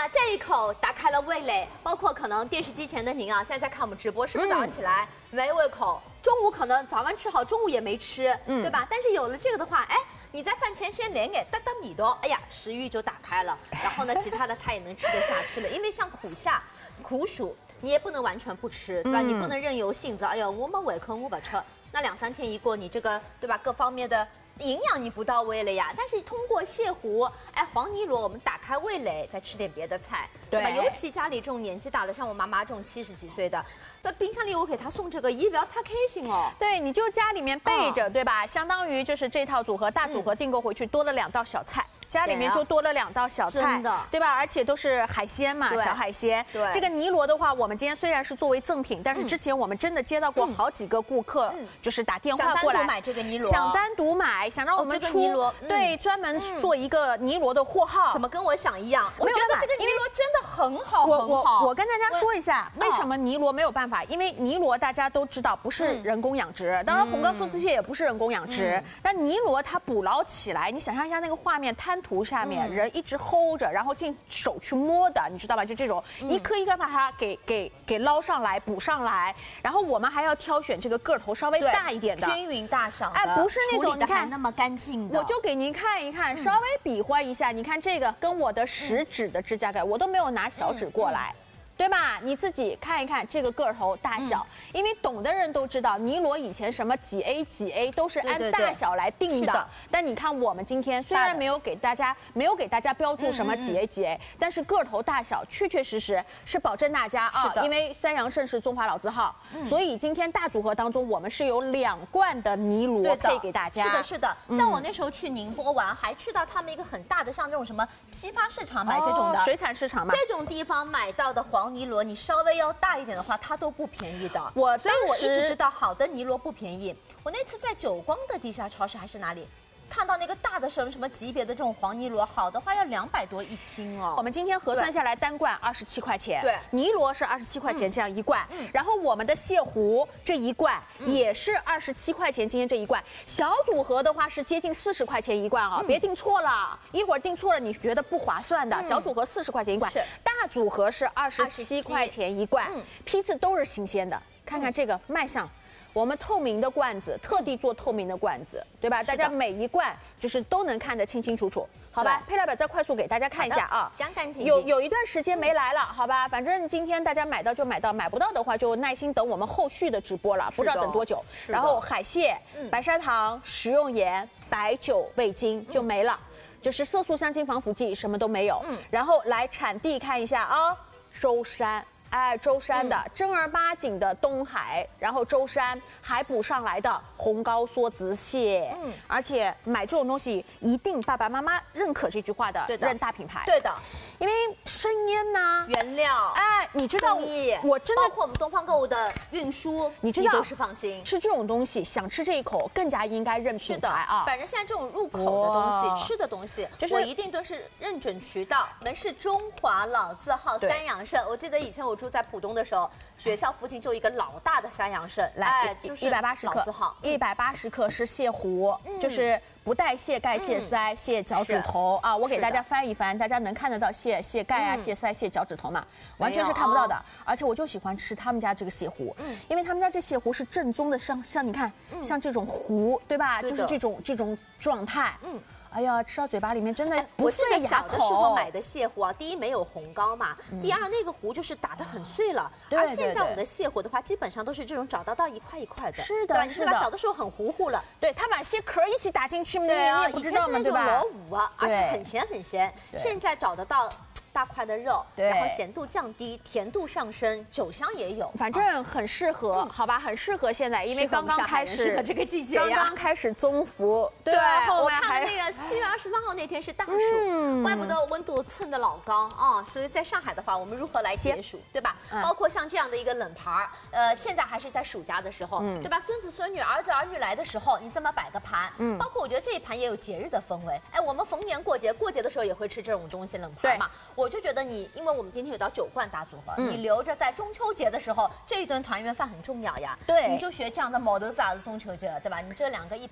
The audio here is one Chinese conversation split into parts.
这一口打开了味蕾，包括可能电视机前的您啊，现在在看我们直播，是不是早上起来没胃口？中午可能早饭吃好，中午也没吃，对吧？但是有了这个的话，哎。 你在饭前先来点搭搭米的，哎呀，食欲就打开了。然后呢，其他的菜也能吃得下去了。因为像苦夏、苦薯，你也不能完全不吃，对吧？你不能任由性子，哎呦，我没胃口，我不吃。那2、3天一过，你这个对吧？各方面的营养你不到位了呀。但是通过泻糊，哎，黄泥螺，我们打开味蕾，再吃点别的菜，对吧？尤其家里这种年纪大的，像我妈妈这种70几岁的。 在冰箱里，我给他送这个，也不要太开心哦。 对，你就家里面备着，对吧？相当于就是这套组合大组合订购回去，多了2道小菜。 家里面就多了2道小菜， 真的， 对吧？而且都是海鲜嘛，小海鲜。对，这个泥螺的话，我们今天虽然是作为赠品，但是之前我们真的接到过好几个顾客，就是打电话过来， 想单独买这个泥螺， 想单独买，想让我们出泥螺，对，专门做一个泥螺的货号。 怎么跟我想一样？我觉得这个泥螺真的很好，很好。 我跟大家说一下，为什么泥螺没有办法？因为泥螺大家都知道不是人工养殖，当然红膏素字蟹也不是人工养殖，但泥螺它捕捞起来，你想象一下那个画面，滩涂下面。 人一直 hold 着，然后进手去摸的，你知道吧？就这种一颗一颗把它给捞上来、补上来，然后我们还要挑选这个个头稍微大一点的， 均匀大小， 哎，不是那种你看那么干净的。 我就给您看一看，稍微比划一下，你看这个跟我的食指的指甲盖，我都没有拿小指过来。 对吧？你自己看一看这个个头大小，因为懂的人都知道，泥螺以前什么几 A 几 A 都是按大小来定的。但你看我们今天虽然没有给大家标注什么几 A 几 A，但是个头大小确确实实是保证大家啊，因为山阳盛是中华老字号，所以今天大组合当中我们是有2罐的泥螺配给大家。 是的，是的。像我那时候去宁波玩，还去到他们一个很大的像这种什么批发市场买这种的水产市场嘛， 这种地方买到的黄。 泥螺你稍微要大一点的话，它都不便宜的。所以我一直知道好的泥螺不便宜。我那次在久光的地下超市还是哪里，看到那个大的什么级别的这种黄泥螺，好的话要200多1斤哦。 我们今天核算下来单罐27块钱， 对， 泥螺是27块钱这样1罐，然后我们的蟹糊这1罐也是27块钱，今天这1罐小组合的话是接近40块钱1罐啊，别订错了，一会儿订错了你觉得不划算的。小组合40块钱1罐，大组合是27块钱1罐，批次都是新鲜的。看看这个卖相。 我们透明的罐子，特地做透明的罐子，对吧？大家每一罐就是都能看得清清楚楚，好吧？配料表再快速给大家看一下啊， 干干净净。 有一段时间没来了，好吧？反正今天大家买到就买到，买不到的话就耐心等我们后续的直播了，不知道等多久。然后海蟹、白砂糖、食用盐、白酒、味精就没了，就是色素、香精、防腐剂什么都没有。然后来产地看一下啊，舟山。 哎，舟山的正儿八经的东海，然后舟山还补上来的红膏梭子蟹，而且买这种东西一定爸爸妈妈认可这句话的，认大品牌， 对的， 因为生腌呐、 原料， 哎，你知道我真的包括我们东方购物的运输， 你知道都是放心。 吃这种东西，想吃这一口更加应该认品牌啊。 反正现在这种入口的东西、吃的东西，就是我一定都是认准渠道。我们是中华老字号三阳盛，我记得以前我住在浦东的时候，学校附近就一个老大的三阳盛， 来就是 180克， 老字号 180克是蟹糊，就是不带蟹盖、蟹腮、蟹脚趾头啊。我给大家翻一翻，大家能看得到蟹盖啊、蟹腮、蟹脚趾头嘛？完全是看不到的。而且我就喜欢吃他们家这个蟹糊，因为他们家这蟹糊是正宗的，像你看，像这种糊，对吧？就是这种状态，哎呀，吃到嘴巴里面真的不碎牙口。 小的时候买的蟹糊啊，第一没有红膏嘛，第二那个糊就是打得很碎了。而现在我们的蟹糊的话，基本上都是这种找得到一块一块的。 是的， 是吧？小的时候很糊糊了。 对，他把蟹壳一起打进去，你也不知道嘛，对吧？ 螺糊啊，而且很咸很咸。现在找得到。大块的肉，然后咸度降低，甜度上升，酒香也有， 反正很适合，好吧，很适合现在，因为刚刚开始， 适合这个季节呀， 刚刚开始增幅，对， 我看那个7月23号那天是大暑，怪不得温度蹭得老高啊。所以在上海的话，我们如何来解暑，对吧？包括像这样的一个冷盘现在还是在暑假的时候，对吧？孙子孙女、儿子儿女来的时候，你这么摆个盘，包括我觉得这一盘也有节日的氛围。哎，我们逢年过节的时候也会吃这种东西，冷盘嘛。我就觉得你，因为我们今天有道9罐大组合，你留着在中秋节的时候，这一顿团圆饭很重要呀。对，你就学这样的毛豆子中秋节，对吧？你这2个100。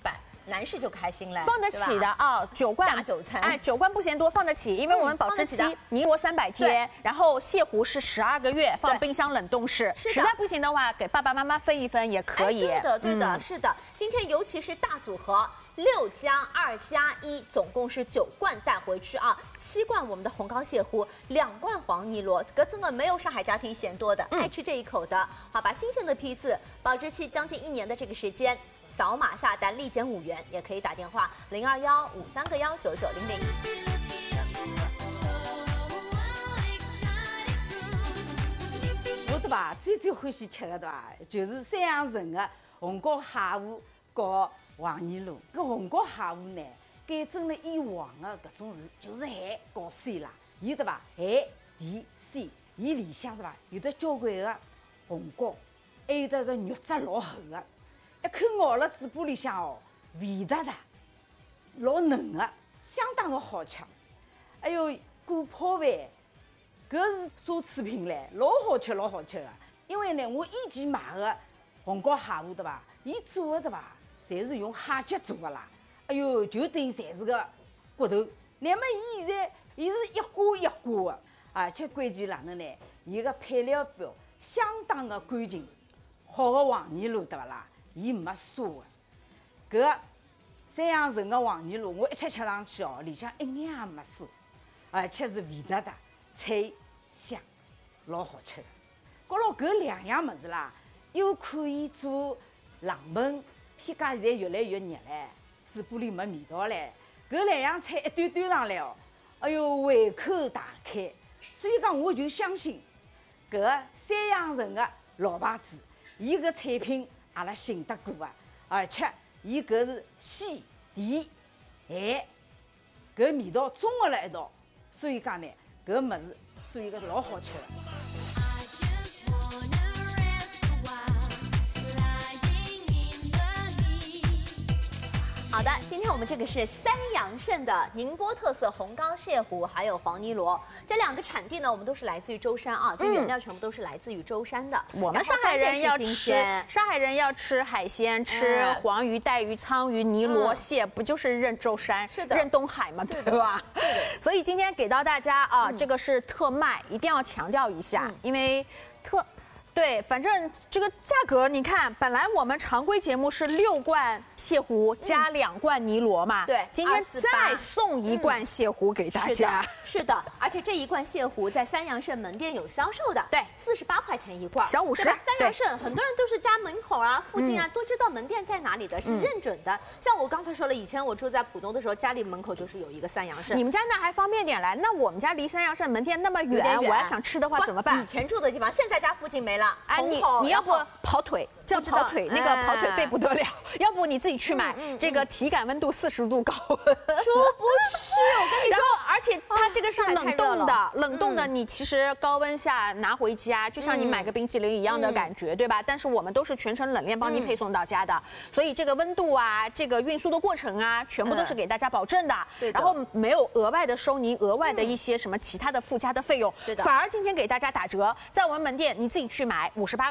男士就开心了， 放得起的啊，9罐下酒餐， 哎，9罐不嫌多，放得起，因为我们保质期尼罗300天，然后蟹糊是12个月，放冰箱冷冻室，实在不行的话，给爸爸妈妈分一分也可以。 对的，对的，是的。今天尤其是大组合。6+2+1，总共是9罐带回去啊，7罐我们的红膏蟹糊，2罐黄泥螺，这真的没有上海家庭嫌多的，爱吃这一口的，好把新鲜的批次，保质期将近1年的这个时间，扫码下单立减5元，也可以打电话02153个19900。 我对吧，最欢喜吃的对吧，就是3样纯的红膏蟹糊和黄泥螺。搿红膏蟹糊呢，改正了以往的搿种就是咸和鲜啦，伊对吧，咸甜鲜，伊里向对吧有得交关的红膏，还有得个肉质老厚的，一口咬了嘴巴里向哦，味道的老嫩的，相当的好吃。还有果泡饭。搿是奢侈品唻，老好吃，老好吃的。因为呢，我以前买的红膏蟹糊对伐，伊做的对伐，侪是用蟹脚做的啦。哎哟，就等于侪是个骨头。那么伊现在伊是一挂一挂的，而且关键哪能呢？伊个配料表相当的干净。好的黄泥螺对伐啦？伊没沙的。搿3样纯的黄泥螺，我一吃上去哦，里向一眼也没沙，而且是味道的。脆香，老好吃的。搞了搿2样物事啦，又可以做冷焖。天家现在越来越热唻，嘴巴里没味道唻。搿2样菜一端上来哦，哎哟，胃口大开。所以讲，我就相信搿3样纯的老牌子，伊搿产品阿拉信得过啊，而且伊搿是鲜甜咸，搿味道综合辣一道，所以讲呢。搿物事是一个老好吃的。 好的，今天我们这个是3阳盛的宁波特色红膏蟹糊，还有黄泥螺，这2个产地呢，我们都是来自于舟山啊，这原料全部都是来自于舟山的。 我们上海人要吃海鲜，吃黄鱼、带鱼、鲳鱼、泥螺、蟹，不就是认舟山、认东海嘛，对吧？所以今天给到大家啊，这个是特卖，一定要强调一下，因为对，反正这个价格你看，本来我们常规节目是6罐蟹糊加2罐泥螺嘛， 对， 今天再送1罐蟹糊给大家。 是的，而且这1罐蟹糊在3阳盛门店有销售的，对，48块钱1罐， 小50。 3阳盛很多人都是家门口啊、附近啊都知道门店在哪里的，是认准的。像我刚才说了，以前我住在浦东的时候，家里门口就是有一个3阳盛。 你们家那还方便点来，那我们家离3阳盛门店那么远，我要想吃的话怎么办？ 以前住的地方，现在家附近没了。 哎，你要不跑腿，叫跑腿，那个跑腿费不得了。要不你自己去买，这个体感温度40度高，说不吃，我跟你说， 而且它这个是冷冻的，你其实高温下拿回家，就像你买个冰淇淋一样的感觉，对吧？但是我们都是全程冷链帮你配送到家的，所以这个温度啊，这个运输的过程啊，全部都是给大家保证的。然后没有额外的收您额外的一些什么其他的附加的费用，反而今天给大家打折，在我们门店你自己去买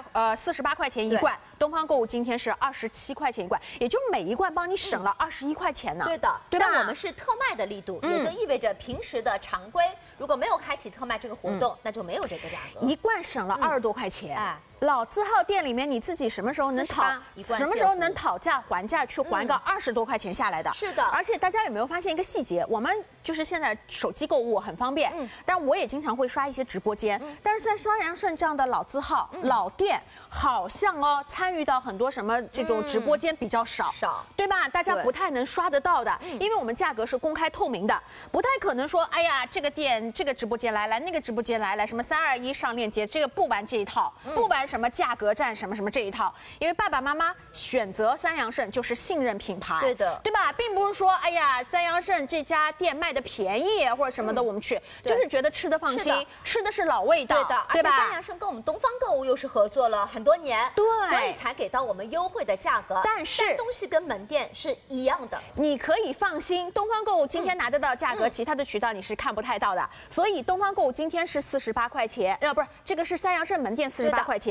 48块钱1罐，东方购物今天是27块钱1罐，也就每1罐帮你省了21块钱呢。 对的，对吧？但我们是特卖的力度，也就意味着平时的常规如果没有开启特卖这个活动，那就没有这个价格。 1罐省了20多块钱。哎，老字号店里面你自己什么时候能讨价还价去还个20多块钱下来的？ 是的。 而且大家有没有发现一个细节？我们就是现在手机购物很方便，但我也经常会刷一些直播间。但是像3阳盛这样的老字号、老店，好像参与到很多什么这种直播间比较少，对吧？大家不太能刷得到的，因为我们价格是公开透明的，不太可能说，哎呀，这个店、这个直播间来，那个直播间来，什么321上链接，这个不玩这一套，不玩什么价格战什么这一套，因为爸爸妈妈选择3阳盛就是信任品牌， 对的， 对吧？并不是说，哎呀，3阳盛这家店卖的便宜或者什么的，我们去，就是觉得吃的放心，吃的是老味道， 对的，而且3阳盛跟我们东方购物又是合作了很多年， 对， 所以才给到我们优惠的价格。但东西跟门店是一样的， 你可以放心，东方购物今天拿得到价格，其他的渠道你是看不太到的。所以东方购物今天是48块钱，不是，这个是3阳盛门店48块钱。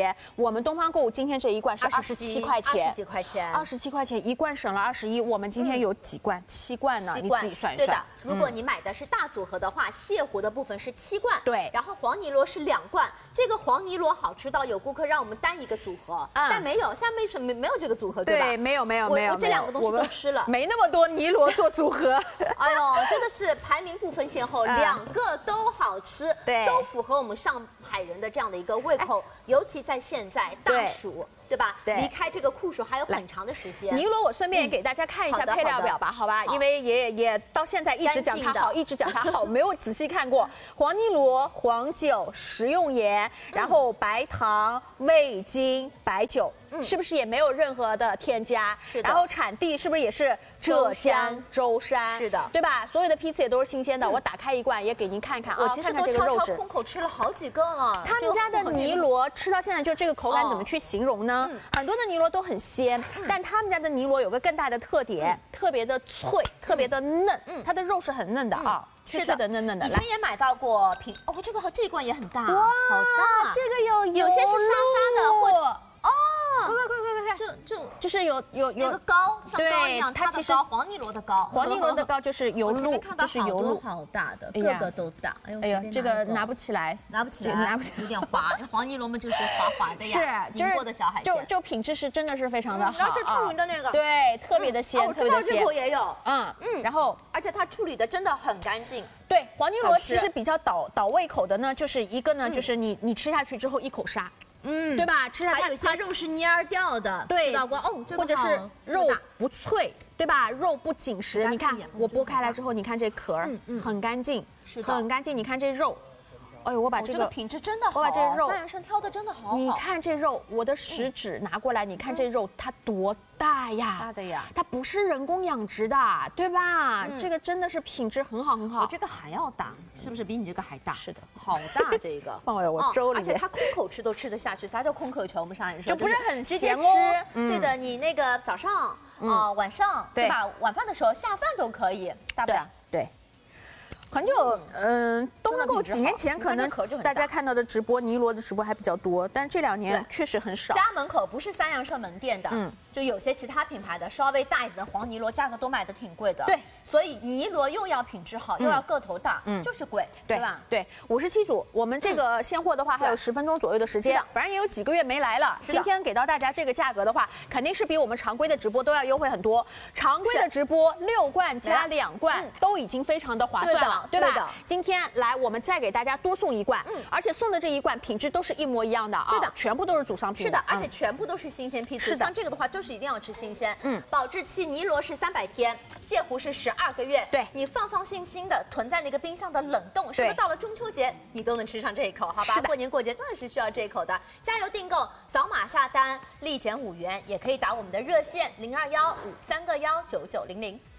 钱，我们东方购物今天这一罐是27块钱 ，20几块钱 ，27块钱一罐省了21。我们今天有几罐？7罐呢？你自己算一算。 对的，如果你买的是大组合的话，蟹糊的部分是7罐， 对， 然后黄泥螺是2罐。这个黄泥螺好吃到有顾客让我们单一个组合，但没有，像妹妹没有这个组合，对吧？ 对，没有。 我这2个东西都吃了， 没那么多泥螺做组合。 哎呦，真的是排名不分先后，2个都好吃， 对， 都符合我们上海人的这样的一个胃口，尤其在现在大暑。对吧？ 对， 离开这个酷暑还有很长的时间。 泥螺，我顺便也给大家看一下配料表吧，好吧？因为也到现在一直讲它好，一直讲它好，没有仔细看过。黄泥螺、黄酒、食用盐，然后白糖、味精、白酒，是不是也没有任何的添加？ 是的。 然后产地是不是也是浙江舟山？ 是的， 对吧？所有的批次也都是新鲜的。我打开一罐也给您看看啊， 我其实都悄悄空口吃了好几个了。 他们家的泥螺吃到现在就这个口感怎么去形容呢？很多的泥螺都很鲜，但他们家的泥螺有个更大的特点，特别的脆，特别的嫩，它的肉是很嫩的啊，脆脆的嫩嫩的。 以前也买到过瓶，哦，这一罐也很大，哇，好大， 这个有些是沙沙的，或哦， 快，就是有那个膏，像膏一样， 它其实黄泥螺的膏， 黄泥螺的膏就是油露， 就是油露，好大的，个个都大。 哎呀，这个拿不起来， 有点滑。黄泥螺们就是滑滑的呀， 是， 凝过的小海鲜， 就品质是真的是非常的好。 然后这处理的那个， 对，特别的鲜，特别的鲜。 这口也有， 然后而且它处理的真的很干净。 对，黄泥螺其实比较倒胃口的呢，就是一个呢，就是你吃下去之后一口沙。对吧？吃还有些肉是蔫掉的， 对， 吃到过哦， 或者是肉不脆，对吧？肉不紧实。你看我剥开来之后，你看这壳儿很干净，很干净。你看这肉，哎呦，我把这个品质真的好， 我把这肉 3元生挑的真的好好。 你看这肉，我的食指拿过来，你看这肉它多大呀？ 大的呀， 它不是人工养殖的，对吧？这个真的是品质很好很好。 我这个还要大，是不是比你这个还大？ 是的， 好大这个， 放在我粥里面。 而且它空口吃都吃得下去。啥叫空口吃？我们上海人说就不是很直接吃。对的，你那个早上晚上对吧？晚饭的时候下饭都可以，大不了。 对。很久，东方购几年前可能大家看到的直播泥螺的直播还比较多，但这2年确实很少。 家门口不是三阳社门店的，就有些其他品牌的稍微大一点的黄泥螺，价格都卖的挺贵的。 对， 所以泥螺又要品质好，又要个头大，就是贵，对吧？ 对，57组，我们这个现货的话还有10分钟左右的时间，反正也有几个月没来了。今天给到大家这个价格的话，肯定是比我们常规的直播都要优惠很多。常规的直播6罐加2罐都已经非常的划算了。对吧？今天来，我们再给大家多送1罐，而且送的这1罐品质都是一模一样的啊， 对的， 全部都是组商品。 是的，而且全部都是新鲜批次。像这个的话，就是一定要吃新鲜。保质期泥螺是300天，蟹糊是12个月。 对， 你放心的囤在那个冰箱的冷冻，是不是到了中秋节你都能吃上这一口？好吧，过年过节真的是需要这一口的。加油订购，扫码下单，立减5元，也可以打我们的热线0215319900。